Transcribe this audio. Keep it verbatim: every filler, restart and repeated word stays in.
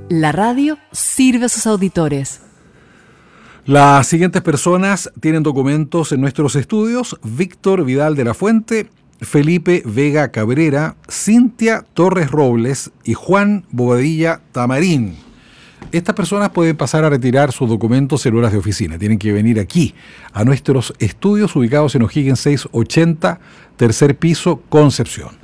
La radio sirve a sus auditores. Las siguientes personas tienen documentos en nuestros estudios: Víctor Vidal de la Fuente, Felipe Vega Cabrera, Cintia Torres Robles y Juan Bobadilla Tamarín. Estas personas pueden pasar a retirar sus documentos en horas de oficina. Tienen que venir aquí, a nuestros estudios ubicados en O'Higgins seiscientos ochenta, tercer piso, Concepción.